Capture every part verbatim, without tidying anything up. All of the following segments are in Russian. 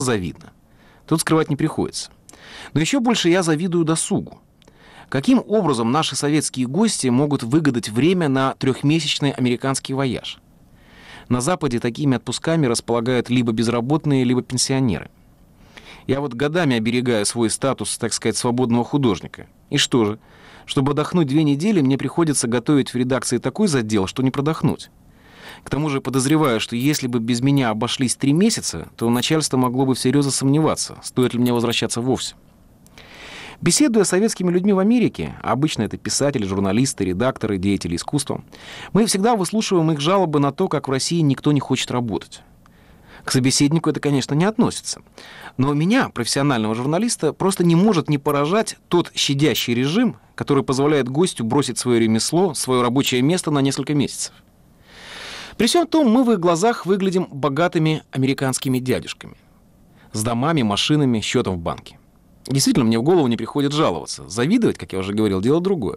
завидно. Тут скрывать не приходится. Но еще больше я завидую досугу. Каким образом наши советские гости могут выгадать время на трехмесячный американский вояж? На Западе такими отпусками располагают либо безработные, либо пенсионеры. Я вот годами оберегаю свой статус, так сказать, свободного художника. И что же? Чтобы отдохнуть две недели, мне приходится готовить в редакции такой задел, что не продохнуть. К тому же подозреваю, что если бы без меня обошлись три месяца, то начальство могло бы всерьез сомневаться, стоит ли мне возвращаться вовсе. Беседуя с советскими людьми в Америке, а обычно это писатели, журналисты, редакторы, деятели искусства, мы всегда выслушиваем их жалобы на то, как в России никто не хочет работать. К собеседнику это, конечно, не относится. Но меня, профессионального журналиста, просто не может не поражать тот щадящий режим, который позволяет гостю бросить свое ремесло, свое рабочее место на несколько месяцев. При всем том, мы в их глазах выглядим богатыми американскими дядюшками. С домами, машинами, счетом в банке. Действительно, мне в голову не приходит жаловаться. Завидовать, как я уже говорил, дело другое.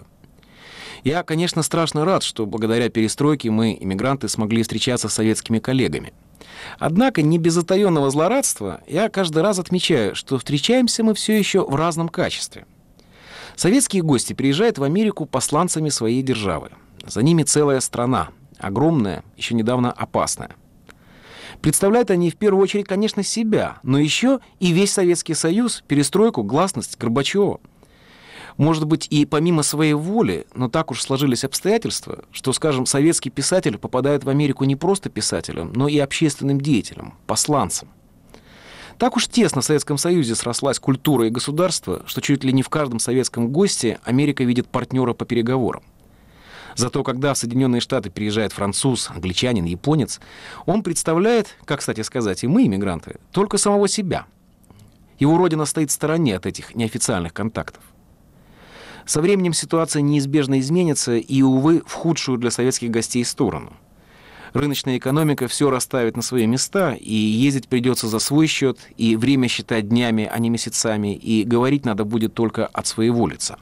Я, конечно, страшно рад, что благодаря перестройке мы, иммигранты, смогли встречаться с советскими коллегами. Однако, не без затаенного злорадства, я каждый раз отмечаю, что встречаемся мы все еще в разном качестве. Советские гости приезжают в Америку посланцами своей державы. За ними целая страна, огромная, еще недавно опасная. Представляют они в первую очередь, конечно, себя, но еще и весь Советский Союз, перестройку, гласность Горбачева. Может быть, и помимо своей воли, но так уж сложились обстоятельства, что, скажем, советский писатель попадает в Америку не просто писателем, но и общественным деятелем, посланцем. Так уж тесно в Советском Союзе срослась культура и государство, что чуть ли не в каждом советском госте Америка видит партнера по переговорам. Зато когда в Соединенные Штаты приезжает француз, англичанин, японец, он представляет, как, кстати сказать, и мы, иммигранты, только самого себя. Его родина стоит в стороне от этих неофициальных контактов. Со временем ситуация неизбежно изменится и, увы, в худшую для советских гостей сторону. Рыночная экономика все расставит на свои места, и ездить придется за свой счет, и время считать днями, а не месяцами, и говорить надо будет только от своего лица.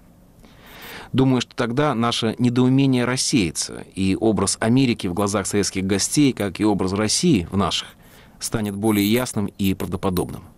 Думаю, что тогда наше недоумение рассеется, и образ Америки в глазах советских гостей, как и образ России в наших, станет более ясным и правдоподобным.